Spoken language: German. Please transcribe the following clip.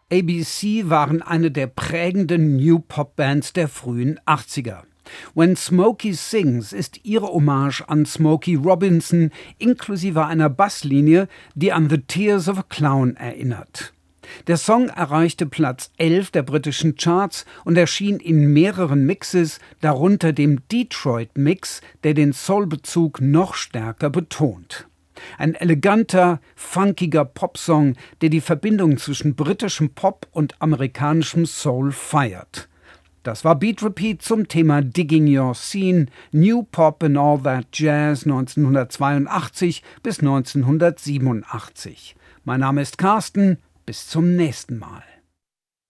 ABC waren eine der prägenden New-Pop-Bands der frühen 80er. When Smokey Sings ist ihre Hommage an Smokey Robinson inklusive einer Basslinie, die an The Tears of a Clown erinnert. Der Song erreichte Platz 11 der britischen Charts und erschien in mehreren Mixes, darunter dem Detroit-Mix, der den Soul-Bezug noch stärker betont. Ein eleganter, funkiger Popsong, der die Verbindung zwischen britischem Pop und amerikanischem Soul feiert. Das war Beat Repeat zum Thema Digging Your Scene, New Pop and All That Jazz 1982 bis 1987. Mein Name ist Carsten, bis zum nächsten Mal.